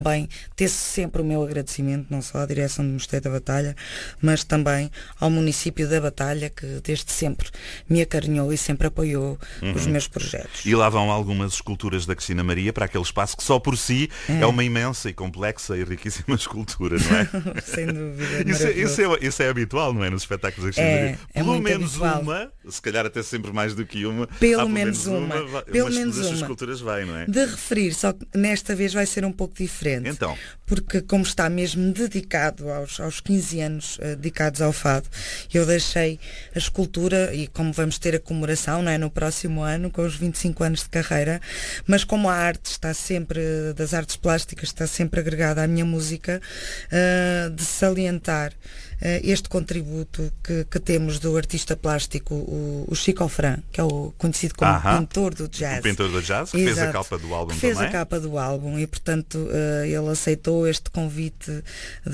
Também ter sempre o meu agradecimento, não só à direção do Mosteiro da Batalha, mas também ao município da Batalha, que desde sempre me acarinhou e sempre apoiou os meus projetos. E lá vão algumas esculturas da Cristina Maria para aquele espaço que só por si é uma imensa e complexa e riquíssima escultura, não é? Sem dúvida. Isso é habitual, não é? Nos espetáculos da Cristina Maria. Pelo menos habitual. Uma, se calhar até sempre mais do que uma. Pelo menos uma. Pelo menos das uma. esculturas vai, não é? De referir, só que nesta vez vai ser um pouco diferente. Então. Porque como está mesmo dedicado aos 15 anos dedicados ao fado, eu deixei a escultura, e como vamos ter a comemoração, não é, no próximo ano, com os 25 anos de carreira, mas como a arte está sempre, das artes plásticas, está sempre agregada à minha música, de salientar este contributo que temos do artista plástico, o Chico Fran, que é o conhecido como pintor do jazz. O pintor do jazz, que Exato. fez a capa do álbum fez também. a capa do álbum e, portanto, ele aceitou este convite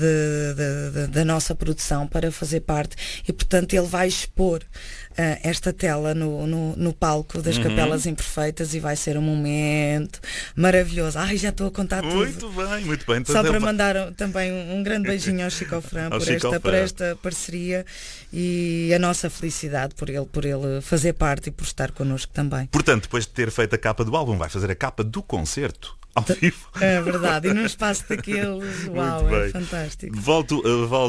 da nossa produção para fazer parte e, portanto, ele vai expor esta tela no palco das Capelas Imperfeitas e vai ser um momento maravilhoso. Ai, já estou a contar tudo. Muito bem. Só para mandar também um grande beijinho ao Chico Fran por esta parceria e a nossa felicidade por ele fazer parte e por estar connosco também. Portanto, depois de ter feito a capa do álbum, vai fazer a capa do concerto. Ao vivo. É verdade, e num espaço daqueles, uau, é fantástico. Volto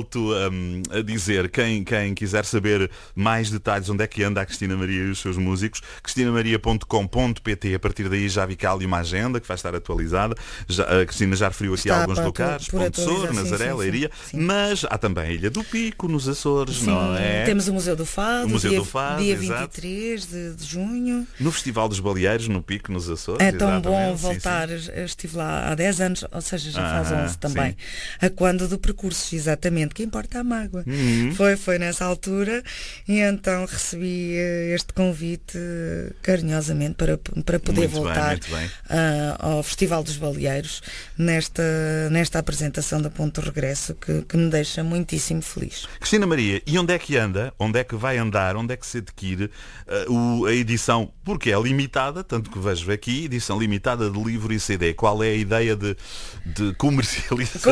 a dizer, quem quiser saber mais detalhes onde é que anda a Cristina Maria e os seus músicos, cristinamaria.com.pt. A partir daí já vi cá ali uma agenda que vai estar atualizada. A Cristina já referiu aqui alguns locais, Ponte Sor, Nazaré, Leiria, mas há também a Ilha do Pico, nos Açores, não é? Temos o Museu do Fado, dia exato. 23 de junho. No Festival dos Baleeiros, no Pico, nos Açores. É tão bom voltar. Eu estive lá há 10 anos, ou seja, já faz 11 também. A quando do percurso, exatamente, que importa a mágoa. Foi nessa altura e então recebi este convite carinhosamente para poder voltar ao Festival dos Baleeiros nesta apresentação da Ponto de Regresso que me deixa muitíssimo feliz. Cristina Maria, e onde é que anda? Onde é que vai andar? Onde é que se adquire a edição? Porque é limitada, tanto que vejo aqui, edição limitada de livro e CD. Qual é a ideia de comercialização?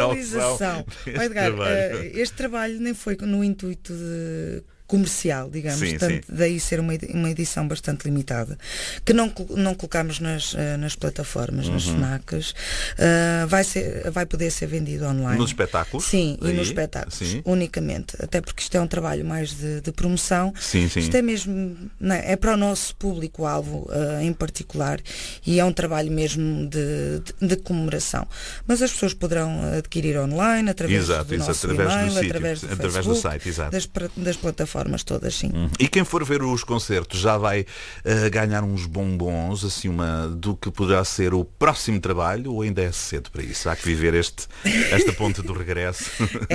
Edgar, este trabalho nem foi no intuito de comercial, digamos, daí ser uma edição bastante limitada, que não colocamos nas plataformas, nas FNACs, vai poder ser vendido online. Nos espetáculos? Sim, e nos espetáculos, unicamente, até porque isto é um trabalho mais de promoção. Isto é mesmo, é para o nosso público-alvo em particular e é um trabalho mesmo de comemoração. Mas as pessoas poderão adquirir online, através do nosso e-mail, através do Facebook, do site, das plataformas todas, sim. E quem for ver os concertos já vai ganhar uns bombons, assim, do que poderá ser o próximo trabalho, ou ainda é cedo para isso? Há que viver esta ponte do regresso.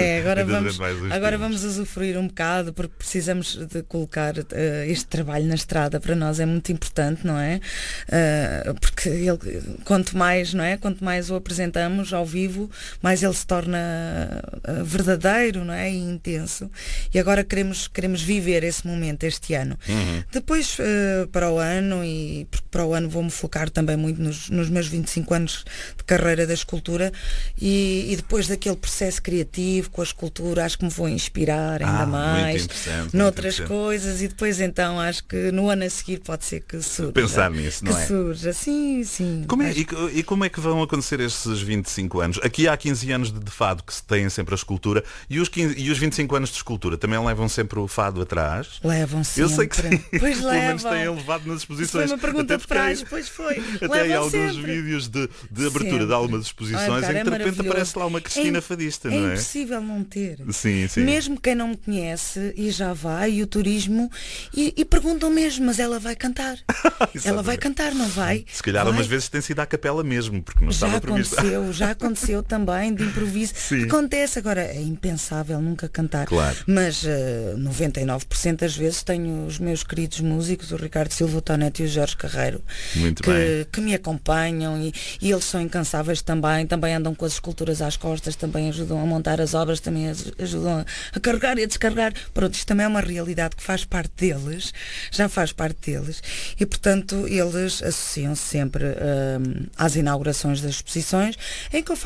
Agora vamos usufruir um bocado, porque precisamos de colocar este trabalho na estrada. Para nós é muito importante, não é? Porque quanto mais o apresentamos ao vivo, mais ele se torna verdadeiro, não é? E intenso. E agora queremos viver esse momento este ano. Depois para o ano, e para o ano vou-me focar também muito nos meus 25 anos de carreira da escultura e depois daquele processo criativo com a escultura, acho que me vou inspirar ainda mais noutras coisas e depois então acho que no ano a seguir pode ser que surja. Pensar nisso, não é? Surja, sim. E como é que vão acontecer esses 25 anos? Aqui há 15 anos de fado que se tem sempre a escultura e os 25 anos de escultura também levam sempre o fado atrás? Levam sempre. Eu sei que sim. Pois pelo menos têm levado nas exposições. Foi uma pergunta de praxe, pois foi. Até aí alguns vídeos de abertura de algumas exposições em que de repente aparece lá uma Cristina fadista, não é? É impossível não ter. Sim. Mesmo quem não me conhece e já vai, e o turismo, e perguntam mesmo, mas ela vai cantar. Ela vai cantar, não vai? Se calhar umas vezes tem sido à capela mesmo, porque não estava previsto. Já aconteceu também, de improviso. Acontece, agora é impensável nunca cantar. Claro. Mas 99% das vezes tenho os meus queridos músicos, o Ricardo Silva, o Tonete e o Jorge Carreiro, que me acompanham e eles são incansáveis também andam com as esculturas às costas, também ajudam a montar as obras, também ajudam a carregar e a descarregar. Pronto, isto também é uma realidade que faz parte deles, já faz parte deles, e portanto eles associam-se sempre às inaugurações das exposições, em que eu